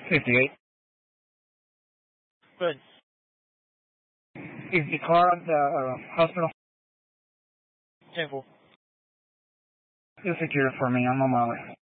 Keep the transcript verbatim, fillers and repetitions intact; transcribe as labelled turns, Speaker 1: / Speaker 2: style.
Speaker 1: fifty-eight.
Speaker 2: Good.
Speaker 1: Is the car at the uh, hospital?
Speaker 2: ten four.
Speaker 1: You secure it for me. I'm on my way.